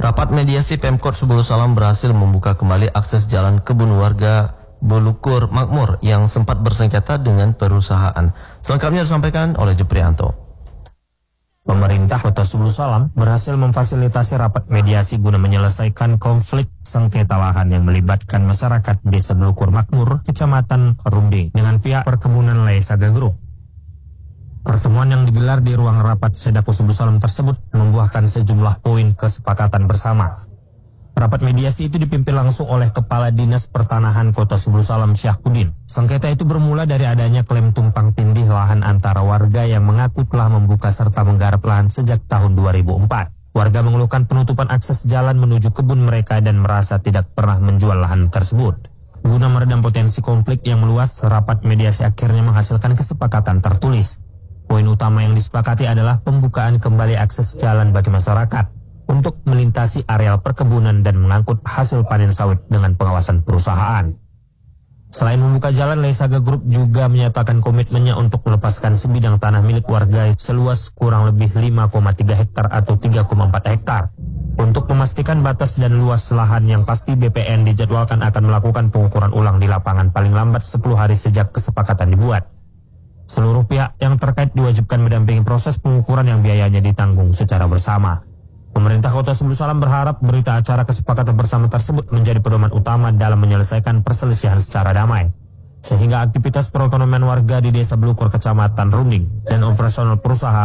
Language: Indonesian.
Rapat mediasi Pemkot Subulu Salam berhasil membuka kembali akses jalan kebun warga Bulukur Makmur yang sempat bersengketa dengan perusahaan. Selengkapnya disampaikan oleh Jeprianto. Pemerintah Kota Subulu Salam berhasil memfasilitasi rapat mediasi guna menyelesaikan konflik sengketa lahan yang melibatkan masyarakat Desa Bulukur Makmur, Kecamatan Runding dengan pihak perkebunan Leisaga Group. Pertemuan yang digelar di ruang rapat Sedako Subulu Salam tersebut membuahkan sejumlah poin kesepakatan bersama. Rapat mediasi itu dipimpin langsung oleh Kepala Dinas Pertanahan Kota Subulu Salam Syahpudin. Sengketa itu bermula dari adanya klaim tumpang tindih lahan antara warga yang mengaku telah membuka serta menggarap lahan sejak tahun 2004. Warga mengeluhkan penutupan akses jalan menuju kebun mereka dan merasa tidak pernah menjual lahan tersebut. Guna meredam potensi konflik yang meluas, rapat mediasi akhirnya menghasilkan kesepakatan tertulis. Poin utama yang disepakati adalah pembukaan kembali akses jalan bagi masyarakat untuk melintasi areal perkebunan dan mengangkut hasil panen sawit dengan pengawasan perusahaan. Selain membuka jalan, Leisaga Group juga menyatakan komitmennya untuk melepaskan sebidang tanah milik warga seluas kurang lebih 5,3 hektar atau 3,4 hektar. Untuk memastikan batas dan luas lahan yang pasti, BPN dijadwalkan akan melakukan pengukuran ulang di lapangan paling lambat 10 hari sejak kesepakatan dibuat. Seluruh pihak yang terkait diwajibkan mendampingi proses pengukuran yang biayanya ditanggung secara bersama. Pemerintah Kota Subulu Salam berharap berita acara kesepakatan bersama tersebut menjadi pedoman utama dalam menyelesaikan perselisihan secara damai, sehingga aktivitas perekonomian warga di Desa Bulukur, Kecamatan Runding, dan operasional perusahaan